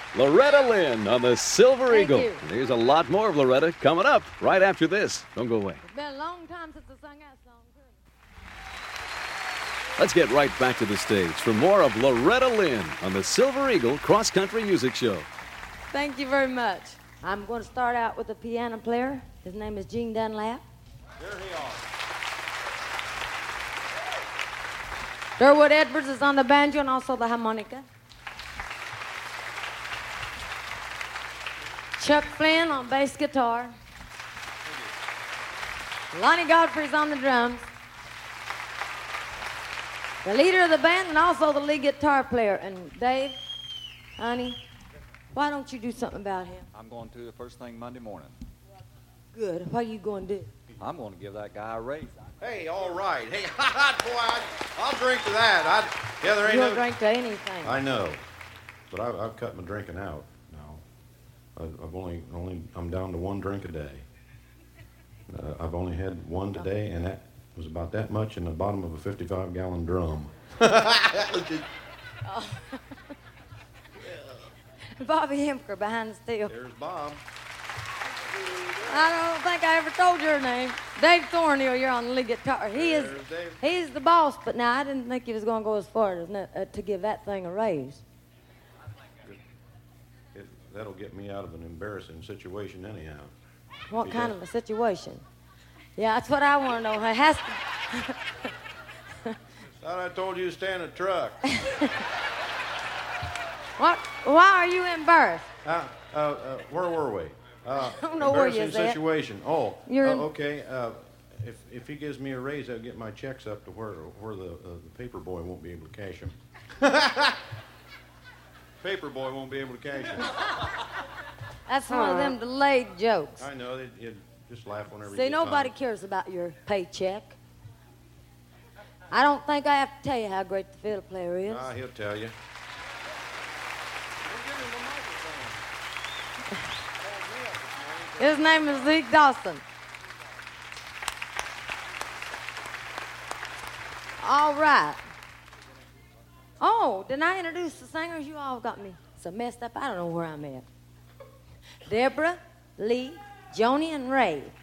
Loretta Lynn on the Silver Thank Eagle. you. There's a lot more of Loretta coming up right after this. Don't go away. It's been a long time since I sung that song, too. Let's get right back to the stage for more of Loretta Lynn on the Silver Eagle Cross Country Music Show. Thank you very much. I'm going to start out with a piano player. His name is Gene Dunlap. There he are. Durwood Edwards is on the banjo and also the harmonica. Chuck Flynn on bass guitar. Lonnie Godfrey's on the drums. The leader of the band and also the lead guitar player. And Dave, honey, why don't you do something about him? I'm going to the first thing Monday morning. Good. What are you going to do? I'm going to give that guy a raise. Hey, all right. Hey, boy, I'll drink to that. There ain't You'll no... drink to anything. I know, but I've cut my drinking out now. I'm down to one drink a day. I've only had one today, and that was about that much in the bottom of a 55-gallon drum. Bobby Hemker behind the steel. There's Bob. I don't think I ever told your name. Dave Thornhill, you're on the lead guitar. There's Dave. He's the boss, but now I didn't think he was going to go as far as to give that thing a raise. That'll get me out of an embarrassing situation anyhow. What kind of a situation? Yeah, that's what I want to know. It has to... Thought I told you to stay in a truck. What? Why are you embarrassed? Where were we? I don't know where you're embarrassing at. situation. Oh, You're in- okay. If he gives me a raise, I'll get my checks up to where the paper boy won't be able to cash them. Paper boy won't be able to cash them. That's one of them delayed jokes. I know. You'd just laugh whenever you See, get nobody time. cares about your paycheck. I don't think I have to tell you how great the fiddle player is. He'll tell you. His name is Zeke Dawson. All right. Oh, didn't I introduce the singers? You all got me so messed up. I don't know where I'm at. Deborah, Lee, Joni, and Ray.